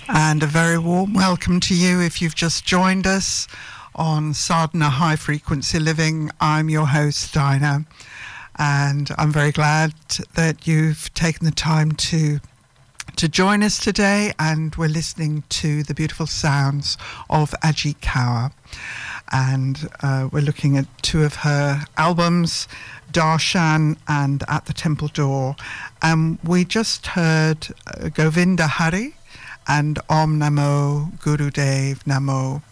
And a very warm welcome to you if you've just joined us on Sadhana High Frequency Living. I'm your host, Dinah, and I'm very glad that you've taken the time to join us today, and we're listening to the beautiful sounds of Ajit Kaur. And we're looking at two of her albums, Darshan and At the Temple Door. And we just heard Govinda Hari and Om Namo Gurudev Namo.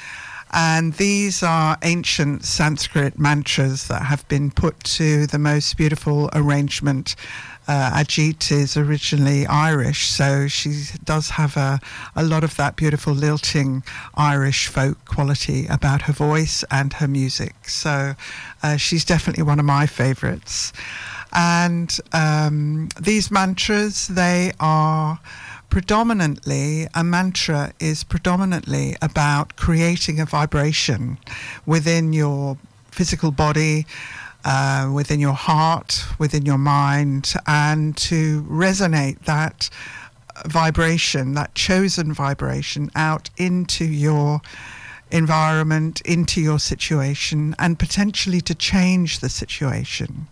And these are ancient Sanskrit mantras that have been put to the most beautiful arrangement. Ajit is originally Irish, so she does have a lot of that beautiful lilting Irish folk quality about her voice and her music. So she's definitely one of my favorites. And these mantras, they are predominantly, a mantra is predominantly about creating a vibration within your physical body, within your heart, within your mind, and to resonate that vibration, that chosen vibration, out into your environment, into your situation, and potentially to change the situation.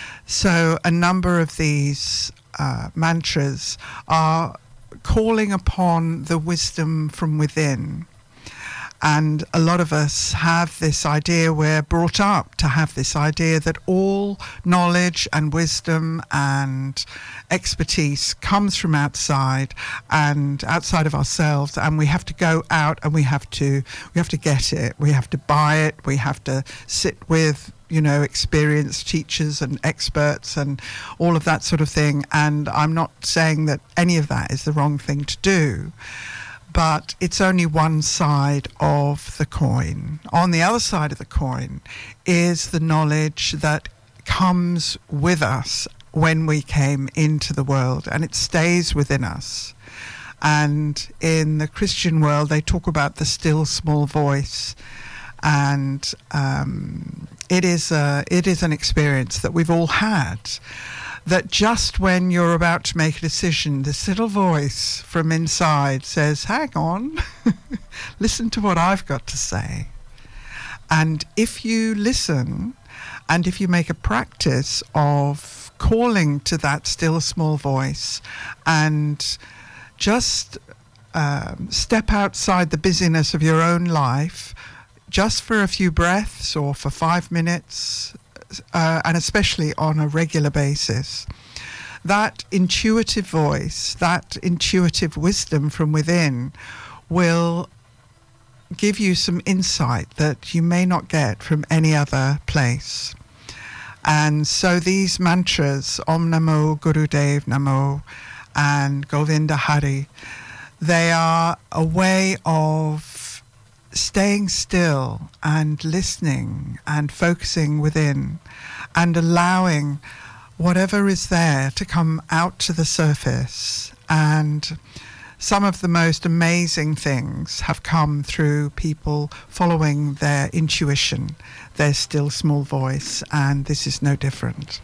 So a number of these mantras are calling upon the wisdom from within. And a lot of us have this idea, we're brought up to have this idea that all knowledge and wisdom and expertise comes from outside and outside of ourselves, and we have to go out and we have to get it, we have to buy it, we have to sit with experienced teachers and experts and all of that sort of thing. And I'm not saying that any of that is the wrong thing to do, but it's only one side of the coin. On the other side of the coin is the knowledge that comes with us when we came into the world, and it stays within us. And in the Christian world, they talk about the still small voice. And it is an experience that we've all had, that just when you're about to make a decision, this little voice from inside says, hang on, listen to what I've got to say. And if you listen, and if you make a practice of calling to that still small voice and just step outside the busyness of your own life, just for a few breaths or for 5 minutes, and especially on a regular basis, that intuitive voice, that intuitive wisdom from within will give you some insight that you may not get from any other place. And so these mantras, Om Namo Gurudev Namo and Govinda Hari, they are a way of staying still and listening and focusing within and allowing whatever is there to come out to the surface. And some of the most amazing things have come through people following their intuition, their still small voice, and this is no different.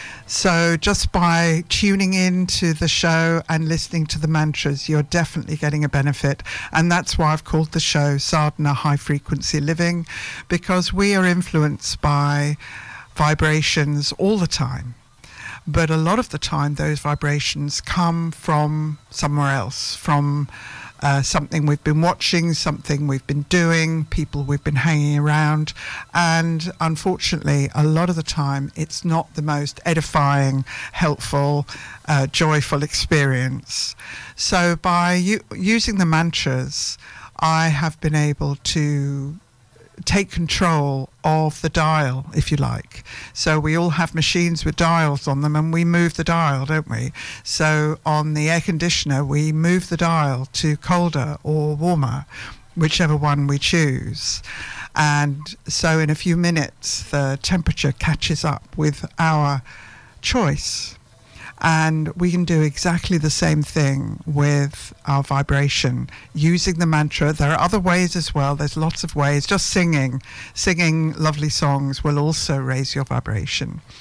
So just by tuning in to the show and listening to the mantras, you're definitely getting a benefit. And that's why I've called the show Sadhana High Frequency Living, because we are influenced by vibrations all the time. But a lot of the time, those vibrations come from somewhere else, from something we've been watching, something we've been doing, people we've been hanging around. And unfortunately, a lot of the time, it's not the most edifying, helpful, joyful experience. So by using the mantras, I have been able to take control of the dial, if you like. So we all have machines with dials on them, and we move the dial, don't we? So on the air conditioner, we move the dial to colder or warmer, whichever one we choose. And so in a few minutes, the temperature catches up with our choice. And we can do exactly the same thing with our vibration, using the mantra. There are other ways as well. There's lots of ways. Just singing lovely songs will also raise your vibration.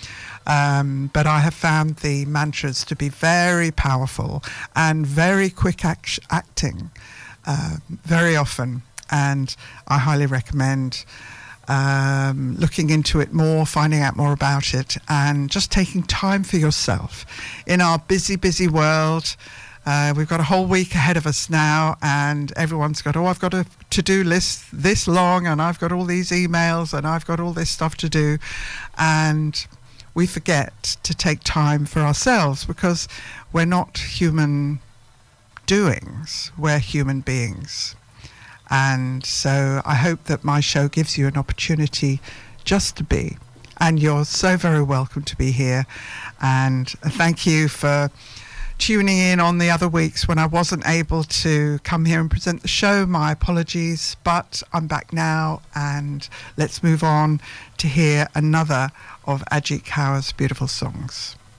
But I have found the mantras to be very powerful and very quick acting very often. And I highly recommend looking into it more, finding out more about it, and just taking time for yourself. In our busy, busy world, we've got a whole week ahead of us now, and everyone's got, I've got a to-do list this long, and I've got all these emails, and I've got all this stuff to do. And we forget to take time for ourselves, because we're not human doings, we're human beings. And so I hope that my show gives you an opportunity just to be. And you're so very welcome to be here. And thank you for tuning in on the other weeks when I wasn't able to come here and present the show. My apologies, but I'm back now, and let's move on to hear another of Ajit Kaur's beautiful songs.